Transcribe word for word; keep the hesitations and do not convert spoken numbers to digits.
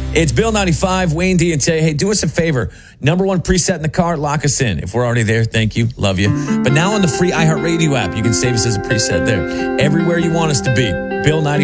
It's Bill ninety-five, Wayne D and Tay. Hey, do us a favor. Number one preset in the car, lock us in. If we're already there, thank you. Love you. But now on the free iHeartRadio app, you can save us as a preset there. Everywhere you want us to be. Bill ninety-five.